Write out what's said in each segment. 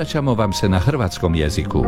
obraćamo vam se na hrvatskom jeziku.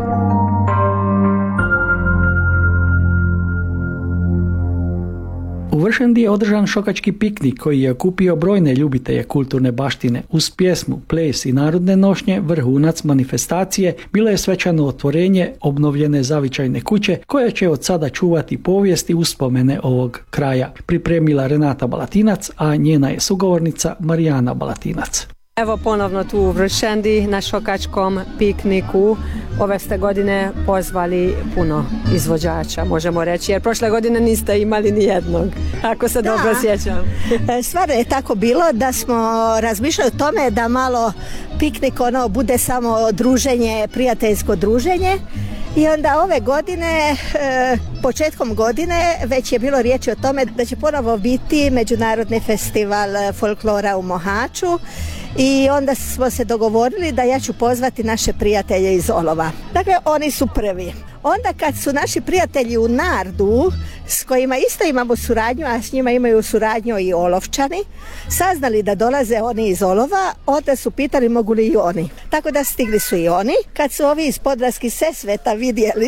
U Vršandi je održan šokački piknik koji je okupio brojne ljubitelje kulturne baštine. Uz pjesmu, ples i narodne nošnje vrhunac manifestacije bilo je svečano otvorenje obnovljene zavičajne kuće koja će od sada čuvati povijest i uspomene ovog kraja. Pripremila Renata Balatinac, a njena je sugovornica Marijana Balatinac. Evo ponovno tu u Vršandi na šokačkom pikniku. Ove ste godine pozvali puno izvođača, možemo reći, jer prošle godine niste imali ni jednog, ako se dobro sjećam. Stvarno je tako bilo da smo razmišljali o tome da malo piknik bude samo druženje, prijateljsko druženje. I onda ove godine, početkom godine, već je bilo riječi o tome da će ponovo biti Međunarodni festival folklora u Mohaču. I onda smo se dogovorili da ja ću pozvati naše prijatelje iz Olova. Dakle, oni su prvi. Onda kad su naši prijatelji u Nardu, s kojima isto imamo suradnju, a s njima imaju suradnju i Olovčani, saznali da dolaze oni iz Olova, onda su pitali mogu li i oni. Tako da stigli su i oni. Kad su ovi iz Podravskih Sesveta vidjeli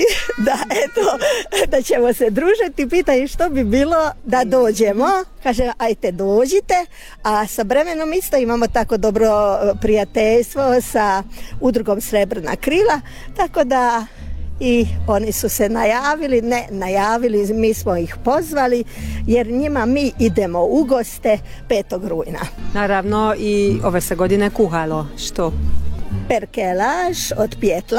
da ćemo se družiti, pitaju što bi bilo da dođemo. Kaže, ajte dođite, a sa Bremenom isto imamo tako dobro prijateljstvo sa udrugom Srebrna krila, tako da i oni su se najavili, mi smo ih pozvali jer njima mi idemo u goste 5. rujna. Naravno i ove se godine kuhalo, što? Perkelaž od pjetla,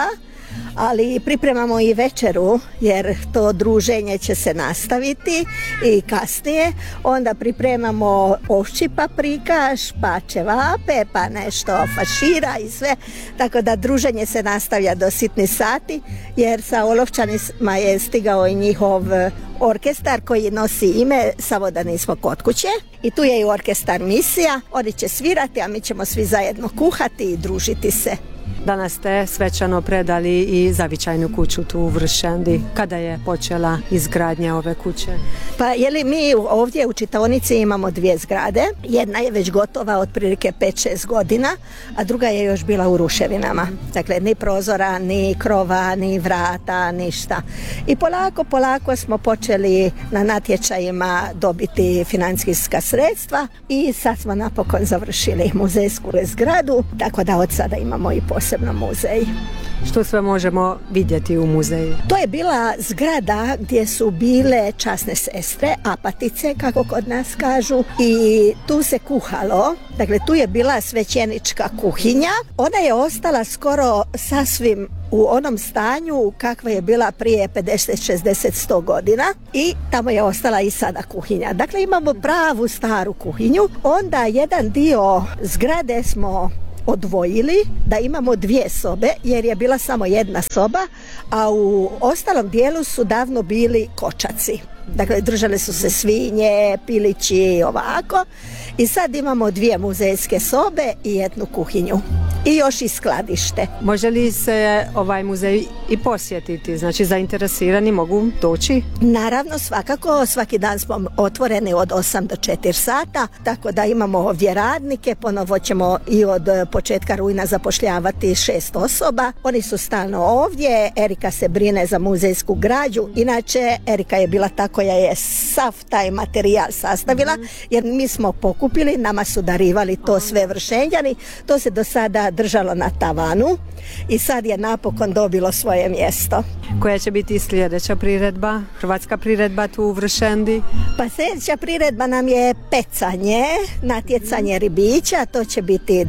ali pripremamo i večeru jer to druženje će se nastaviti i kasnije. Onda pripremamo ovčji paprikaš, pa ćevape, pa nešto fašira i sve. Tako da druženje se nastavlja do sitnih sati jer sa Olovčanima je stigao i njihov orkestar koji nosi ime Samo da nismo kod kuće. I tu je i orkestar Misija. Oni će svirati, a mi ćemo svi zajedno kuhati i družiti se. Danas ste svečano predali i zavičajnu kuću tu u Vršandi. Kada je počela izgradnja ove kuće? Pa mi ovdje u čitaonici imamo 2 zgrade. Jedna je već gotova otprilike 5-6 godina, a druga je još bila u ruševinama. Dakle, ni prozora, ni krova, ni vrata, ništa. I polako smo počeli na natječajima dobiti financijska sredstva i sad smo napokon završili muzejsku zgradu, tako da od sada imamo i posebno muzej. Što sve možemo vidjeti u muzeju? To je bila zgrada gdje su bile časne sestre, apatice, kako kod nas kažu, i tu se kuhalo. Dakle, tu je bila svećenička kuhinja. Ona je ostala skoro sasvim u onom stanju kakva je bila prije 50, 60, 100 godina i tamo je ostala i sada kuhinja. Dakle, imamo pravu staru kuhinju. Onda jedan dio zgrade smo odvojili da imamo 2 sobe jer je bila samo jedna soba, a u ostalom dijelu su davno bili kočaci. Dakle, držale su se svinje, pilići, ovako. I sad imamo 2 muzejske sobe i jednu kuhinju. I još i skladište. Može li se ovaj muzej i posjetiti? Znači, zainteresirani mogu doći? Naravno, svakako. Svaki dan smo otvoreni od 8 do 4 sata. Tako da imamo ovdje radnike. Ponovo ćemo i od početka rujna zapošljavati 6 osoba. Oni su stalno ovdje. Erika se brine za muzejsku građu. Inače, Erika je bila ta koja je sav taj materijal sastavila, jer mi smo pokupili, nama su darivali to sve Vršenjani. To se do sada držalo na tavanu i sad je napokon dobilo svoje mjesto. Koja će biti sljedeća priredba, hrvatska priredba tu u Vršandi? Pa sljedeća priredba nam je pecanje, natjecanje ribića, to će biti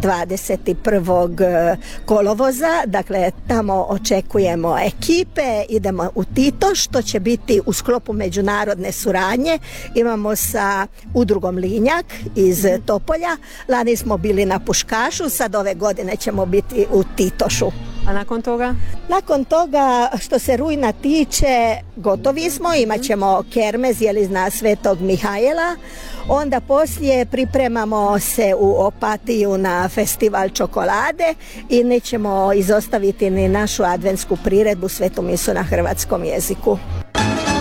21. kolovoza, dakle tamo očekujemo ekipe, idemo u Titoš, to će biti u sklopu međunarodne suradnje, imamo sa udrugom Linjak iz Topolja, lani smo bili na Puškašu, sad ove godine ćemo biti u Titošu. A nakon toga? Nakon toga, što se rujna tiče, gotovi smo, imat ćemo kermez na Svetog Mihajla, onda poslije pripremamo se u Opatiju na festival čokolade i nećemo izostaviti ni našu adventsku priredbu Svetu misu na hrvatskom jeziku.